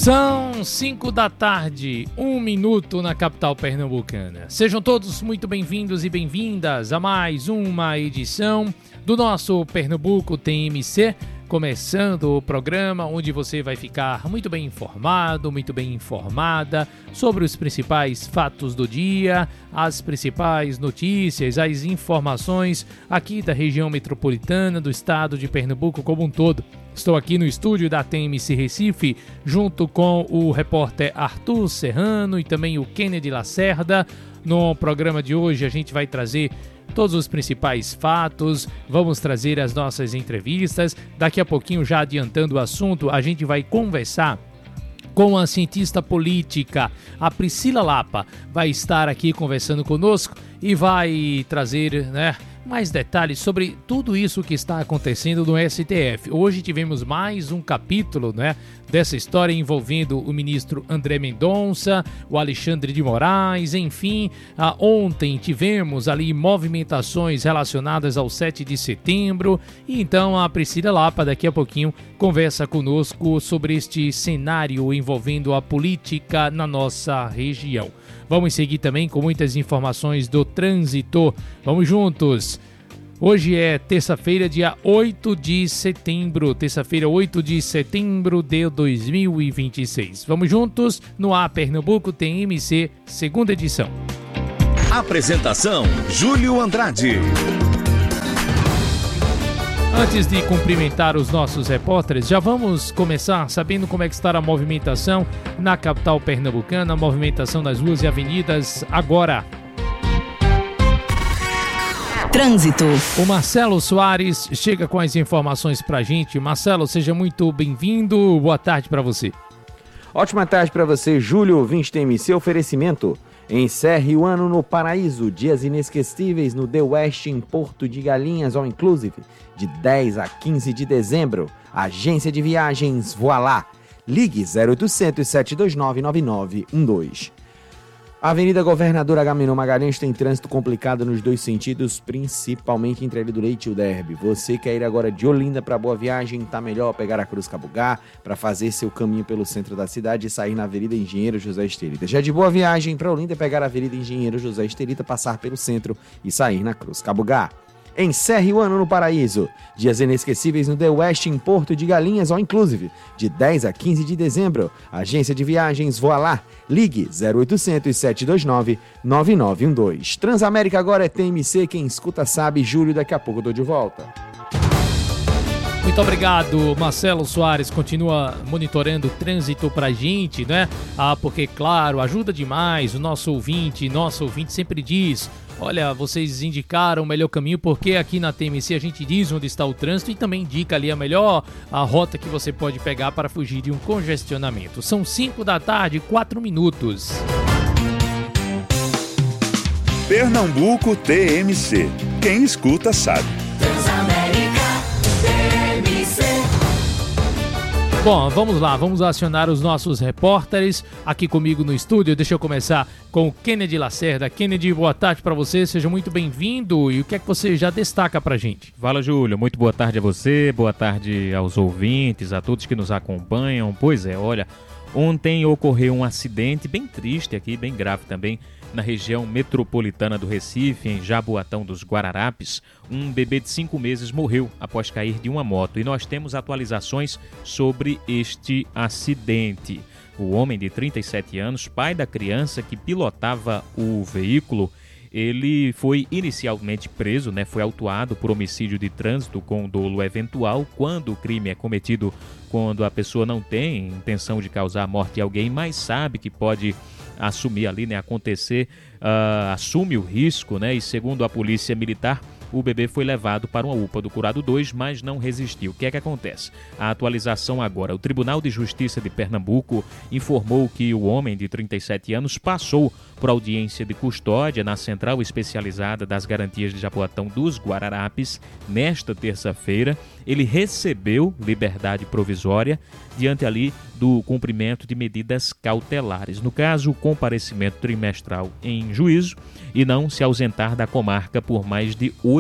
São 5 da tarde, 1 minuto na capital pernambucana. Sejam todos muito bem-vindos e bem-vindas a mais uma edição do nosso Pernambuco TMC, começando o programa onde você vai ficar muito bem informado, muito bem informada sobre os principais fatos do dia, as principais notícias, as informações aqui da região metropolitana, do estado de Pernambuco como um todo. Estou aqui no estúdio da TMC Recife, junto com o repórter Arthur Serrano e também o Kennedy Lacerda. No programa de hoje a gente vai trazer todos os principais fatos, vamos trazer as nossas entrevistas. Daqui a pouquinho, já adiantando o assunto, a gente vai conversar com a cientista política, a Priscila Lapa. Vai estar aqui conversando conosco e vai trazer, mais detalhes sobre tudo isso que está acontecendo no STF. Hoje tivemos mais um capítulo, dessa história envolvendo o ministro André Mendonça, o Alexandre de Moraes, enfim. Ontem tivemos ali movimentações relacionadas ao 7 de setembro. E então a Priscila Lapa daqui a pouquinho conversa conosco sobre este cenário envolvendo a política na nossa região. Vamos seguir também com muitas informações do trânsito. Vamos juntos. Hoje é terça-feira, dia 8 de setembro. Terça-feira, 8 de setembro de 2026. Vamos juntos no A Pernambuco TMC, segunda edição. Apresentação, Júlio Andrade. Antes de cumprimentar os nossos repórteres, já vamos começar sabendo como é que está a movimentação na capital pernambucana, a movimentação nas ruas e avenidas agora. Trânsito. O Marcelo Soares chega com as informações pra gente. Marcelo, seja muito bem-vindo. Boa tarde para você. Ótima tarde para você, Júlio, ouvinte TMC. Oferecimento. Encerre o ano no Paraíso. Dias inesquecíveis no The West em Porto de Galinhas, all inclusive, de 10 a 15 de dezembro. Agência de Viagens Voilá. Ligue 0800 729 9912. Avenida Governador Agamenon Magalhães tem trânsito complicado nos dois sentidos, principalmente entre Hélio do Leite e o Derby. Você quer ir agora de Olinda para Boa Viagem, tá melhor pegar a Cruz Cabugá para fazer seu caminho pelo centro da cidade e sair na Avenida Engenheiro José Estelita. Já de Boa Viagem para Olinda, pegar a Avenida Engenheiro José Estelita, passar pelo centro e sair na Cruz Cabugá. Encerre o ano no Paraíso. Dias inesquecíveis no The West em Porto de Galinhas, all inclusive, de 10 a 15 de dezembro. Agência de Viagens Voilá. Ligue 0800 729 9912. Transamérica agora é TMC, quem escuta sabe. Júlio, daqui a pouco eu tô de volta. Muito obrigado, Marcelo Soares. Continua monitorando o trânsito pra gente, porque, claro, ajuda demais o nosso ouvinte. Nosso ouvinte sempre diz: olha, vocês indicaram o melhor caminho, porque aqui na TMC a gente diz onde está o trânsito e também indica ali a rota que você pode pegar para fugir de um congestionamento. São 5 da tarde, 4 minutos. Pernambuco TMC. Quem escuta sabe. Bom, vamos lá, vamos acionar os nossos repórteres aqui comigo no estúdio. Deixa eu começar com o Kennedy Lacerda. Kennedy, boa tarde para você, seja muito bem-vindo. E o que é que você já destaca pra gente? Fala, Júlio, muito boa tarde a você, boa tarde aos ouvintes, a todos que nos acompanham. Pois é, olha, ontem ocorreu um acidente bem triste aqui, bem grave também, na região metropolitana do Recife, em Jaboatão dos Guararapes. Um bebê de 5 meses morreu após cair de uma moto e nós temos atualizações sobre este acidente. O homem de 37 anos, pai da criança que pilotava o veículo, ele foi inicialmente preso, foi autuado por homicídio de trânsito com dolo eventual, quando o crime é cometido quando a pessoa não tem intenção de causar morte a alguém, mas sabe que pode assumir ali, acontecer, assume o risco, e segundo a polícia militar, o bebê foi levado para uma UPA do Curado 2, mas não resistiu. O que é que acontece? A atualização agora. O Tribunal de Justiça de Pernambuco informou que o homem de 37 anos passou por audiência de custódia na Central Especializada das Garantias de Jaboatão dos Guararapes nesta terça-feira. Ele recebeu liberdade provisória diante ali do cumprimento de medidas cautelares. No caso, o comparecimento trimestral em juízo e não se ausentar da comarca por mais de 8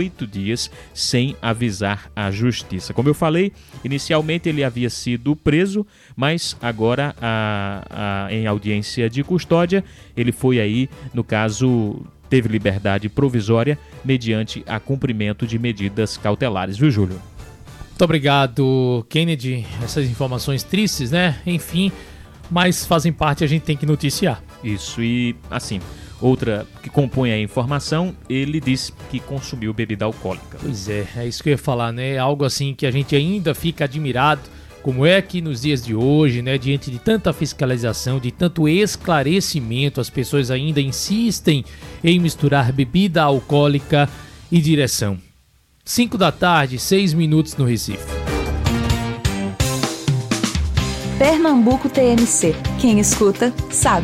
8 dias sem avisar a justiça. Como eu falei, inicialmente ele havia sido preso, mas agora em audiência de custódia, ele foi aí, no caso, teve liberdade provisória mediante a cumprimento de medidas cautelares, viu, Júlio? Muito obrigado, Kennedy. Essas informações tristes, né? Enfim, mas fazem parte, a gente tem que noticiar. Isso, e assim, outra que compõe a informação, ele diz que consumiu bebida alcoólica. Pois é isso que eu ia falar, né? Algo assim que a gente ainda fica admirado, como é que nos dias de hoje, né, diante de tanta fiscalização, de tanto esclarecimento, as pessoas ainda insistem em misturar bebida alcoólica e direção. 5 da tarde, 6 minutos no Recife. Pernambuco TMC. Quem escuta, sabe.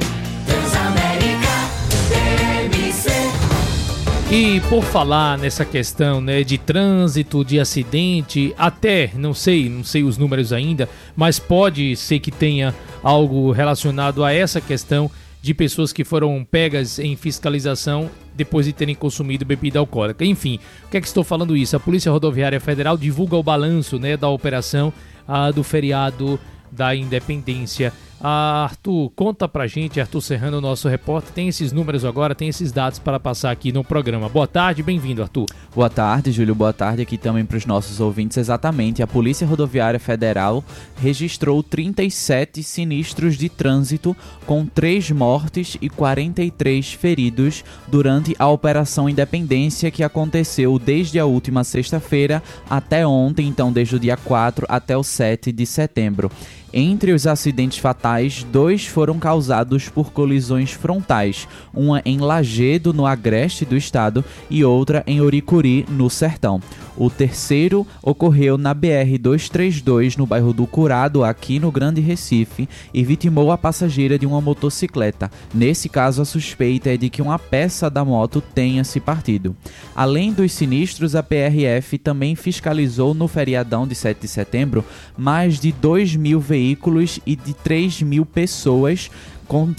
E por falar nessa questão, né, de trânsito, de acidente, até, não sei os números ainda, mas pode ser que tenha algo relacionado a essa questão de pessoas que foram pegas em fiscalização depois de terem consumido bebida alcoólica. Enfim, o que é que estou falando isso? A Polícia Rodoviária Federal divulga o balanço, né, da operação do feriado da Independência. Arthur, conta pra gente, Arthur Serrano, nosso repórter, tem esses números agora, tem esses dados para passar aqui no programa. Boa tarde, bem-vindo, Arthur. Boa tarde, Júlio, boa tarde aqui também para os nossos ouvintes. Exatamente, a Polícia Rodoviária Federal registrou 37 sinistros de trânsito com 3 mortes e 43 feridos durante a Operação Independência, que aconteceu desde a última sexta-feira até ontem, então desde o dia 4 até o 7 de setembro. Entre os acidentes fatais, 2 foram causados por colisões frontais, uma em Lajedo, no agreste do estado, e outra em Oricuri, no sertão. O terceiro ocorreu na BR-232, no bairro do Curado, aqui no Grande Recife, e vitimou a passageira de uma motocicleta. Nesse caso, a suspeita é de que uma peça da moto tenha se partido. Além dos sinistros, a PRF também fiscalizou no feriadão de 7 de setembro mais de 2.000 veículos e de 3.000 pessoas com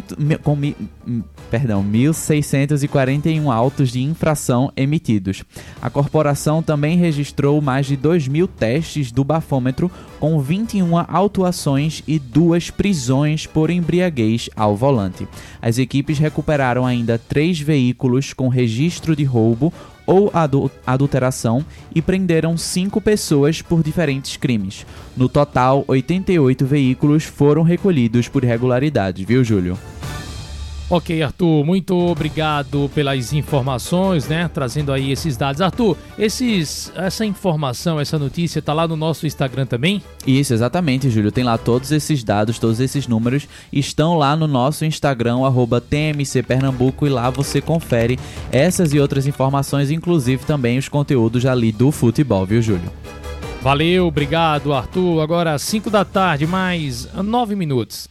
1.641 autos de infração emitidos. A corporação também registrou mais de 2.000 testes do bafômetro, com 21 autuações e 2 prisões por embriaguez ao volante. As equipes recuperaram ainda 3 veículos com registro de roubo ou adulteração e prenderam 5 pessoas por diferentes crimes. No total, 88 veículos foram recolhidos por irregularidades, viu, Júlio? Ok, Arthur, muito obrigado pelas informações, né? Trazendo aí esses dados. Arthur, essa informação, essa notícia tá lá no nosso Instagram também? Isso, exatamente, Júlio. Tem lá todos esses dados, todos esses números estão lá no nosso Instagram, @TMC Pernambuco, e lá você confere essas e outras informações, inclusive também os conteúdos ali do futebol, viu, Júlio? Valeu, obrigado, Arthur. Agora 5 da tarde, mais 9 minutos.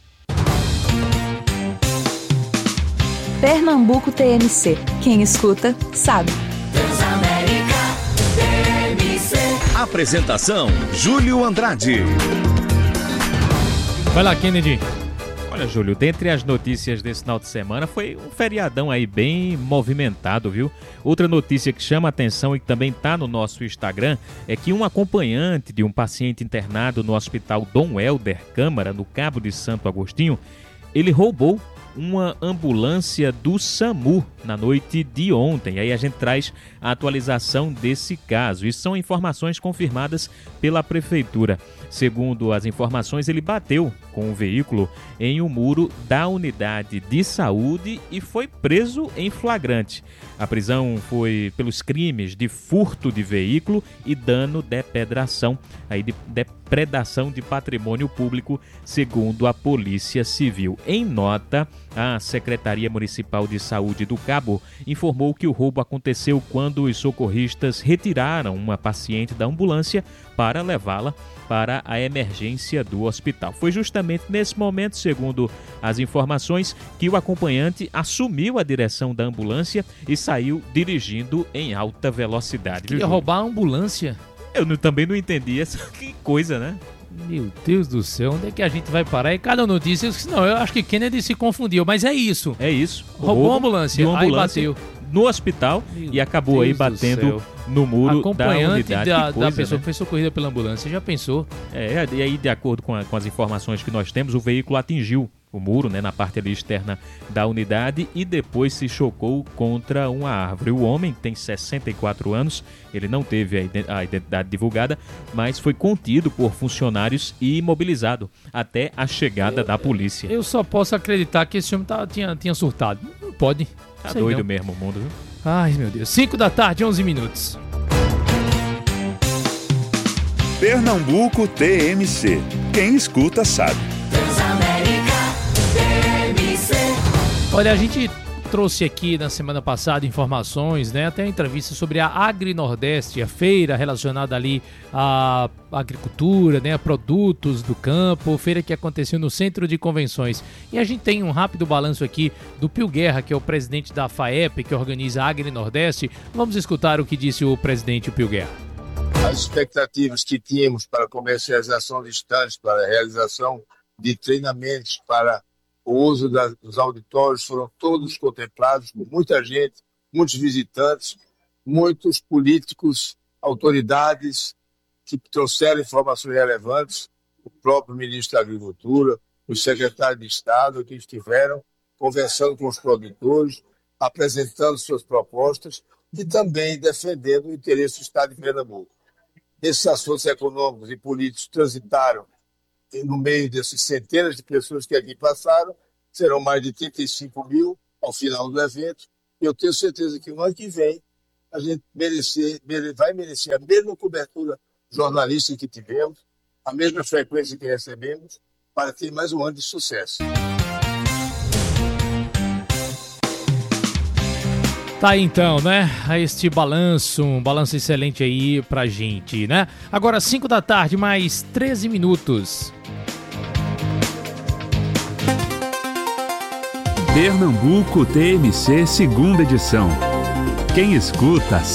Pernambuco TMC. Quem escuta, sabe. Apresentação: Júlio Andrade. Vai lá, Kennedy. Olha, Júlio, dentre as notícias desse final de semana foi um feriadão aí bem movimentado, viu? Outra notícia que chama a atenção e que também está no nosso Instagram é que um acompanhante de um paciente internado no Hospital Dom Helder Câmara, no Cabo de Santo Agostinho, ele roubou uma ambulância do SAMU na noite de ontem. Aí a gente traz a atualização desse caso. Isso são informações confirmadas pela Prefeitura. Segundo as informações, ele bateu com o veículo em um muro da unidade de saúde e foi preso em flagrante. A prisão foi pelos crimes de furto de veículo e depredação de patrimônio público, segundo a Polícia Civil. Em nota, a Secretaria Municipal de Saúde do Cabo informou que o roubo aconteceu quando os socorristas retiraram uma paciente da ambulância para levá-la para a emergência do hospital. Foi justamente nesse momento, segundo as informações, que o acompanhante assumiu a direção da ambulância e saiu dirigindo em alta velocidade. Queria roubar a ambulância? Eu também não entendi essa que coisa, né? Meu Deus do céu, onde é que a gente vai parar? E cada notícia, não, eu acho que Kennedy se confundiu, mas é isso. É isso. Roubou a ambulância, aí bateu. no hospital e acabou aí batendo no muro da unidade. Da pessoa que foi socorrida pela ambulância, já pensou? E aí, de acordo com as informações que nós temos, o veículo atingiu o muro, né, na parte ali externa da unidade e depois se chocou contra uma árvore. O homem tem 64 anos, ele não teve a identidade divulgada, mas foi contido por funcionários e imobilizado até a chegada da polícia. Eu só posso acreditar que esse homem tinha surtado. Não pode. Tá doido mesmo o mundo, viu? Ai, meu Deus. 5 da tarde, 11 minutos. Pernambuco TMC. Quem escuta sabe. Olha, a gente trouxe aqui na semana passada informações, né, até a entrevista sobre a Agrinordeste, a feira relacionada ali à agricultura, né, a produtos do campo, feira que aconteceu no Centro de Convenções. E a gente tem um rápido balanço aqui do Pio Guerra, que é o presidente da FAEP, que organiza a Agrinordeste. Vamos escutar o que disse o presidente Pio Guerra. As expectativas que tínhamos para a comercialização de estandes, para a realização de treinamentos, para o uso dos auditórios foram todos contemplados por muita gente, muitos visitantes, muitos políticos, autoridades que trouxeram informações relevantes, o próprio ministro da Agricultura, o secretário de Estado, que estiveram conversando com os produtores, apresentando suas propostas e também defendendo o interesse do Estado de Pernambuco. Esses assuntos econômicos e políticos transitaram no meio dessas centenas de pessoas que aqui passaram, serão mais de 35 mil ao final do evento. Eu tenho certeza que no ano que vem a gente vai merecer a mesma cobertura jornalística que tivemos, a mesma frequência que recebemos, para ter mais um ano de sucesso. Tá aí então, né? Este balanço, um balanço excelente aí pra gente, né? Agora 5 da tarde, mais 13 minutos. Pernambuco TMC, segunda edição. Quem escuta